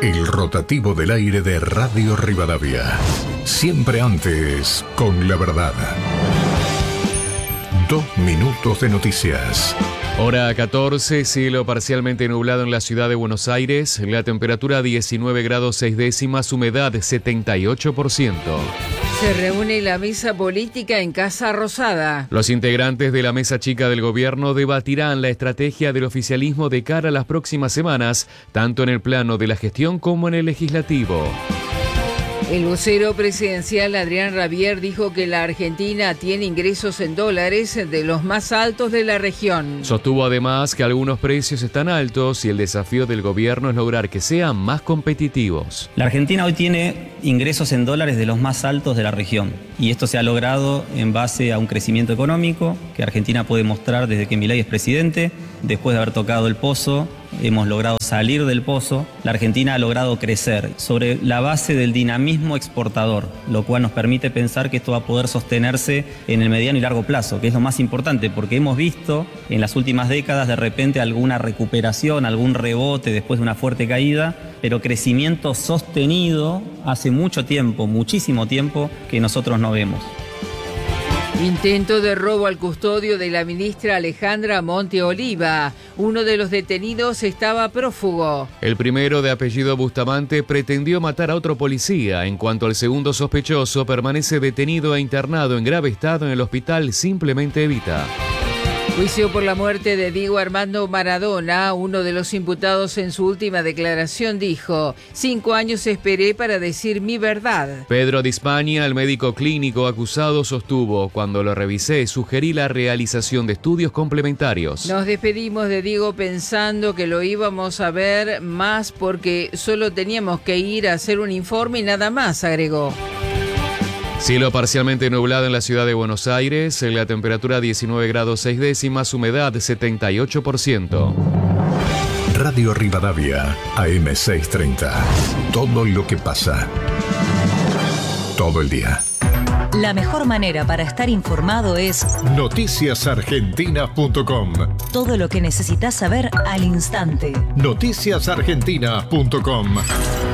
El rotativo del aire de Radio Rivadavia. Siempre antes, con la verdad. 2 minutos de noticias. Hora 14, cielo parcialmente nublado en la ciudad de Buenos Aires, la temperatura 19 grados 6 décimas, humedad 78%. Se reúne la mesa política en Casa Rosada. Los integrantes de la mesa chica del gobierno debatirán la estrategia del oficialismo de cara a las próximas semanas, tanto en el plano de la gestión como en el legislativo. El vocero presidencial Adrián Rabier dijo que la Argentina tiene ingresos en dólares de los más altos de la región. Sostuvo además que algunos precios están altos y el desafío del gobierno es lograr que sean más competitivos. La Argentina hoy tiene ingresos en dólares de los más altos de la región y esto se ha logrado en base a un crecimiento económico que Argentina puede mostrar desde que Milei es presidente. Después de haber tocado el pozo, hemos logrado salir del pozo. La Argentina ha logrado crecer sobre la base del dinamismo exportador, lo cual nos permite pensar que esto va a poder sostenerse en el mediano y largo plazo, que es lo más importante, porque hemos visto en las últimas décadas de repente alguna recuperación, algún rebote después de una fuerte caída, pero crecimiento sostenido hace mucho tiempo, muchísimo tiempo, que nosotros no vemos. Intento de robo al custodio de la ministra Alejandra Monte Oliva. Uno de los detenidos estaba prófugo. El primero, de apellido Bustamante, pretendió matar a otro policía. En cuanto al segundo sospechoso, permanece detenido e internado en grave estado en el hospital Simplemente Evita. Juicio por la muerte de Diego Armando Maradona. Uno de los imputados en su última declaración dijo: 5 años esperé para decir mi verdad. Pedro Di Spagna, el médico clínico acusado, sostuvo: cuando lo revisé, sugerí la realización de estudios complementarios. Nos despedimos de Diego pensando que lo íbamos a ver más porque solo teníamos que ir a hacer un informe y nada más, agregó. Cielo parcialmente nublado en la ciudad de Buenos Aires, la temperatura 19 grados 6 décimas, humedad 78%. Radio Rivadavia, AM 630. Todo lo que pasa. Todo el día. La mejor manera para estar informado es noticiasargentinas.com. Todo lo que necesitas saber al instante. Noticiasargentinas.com.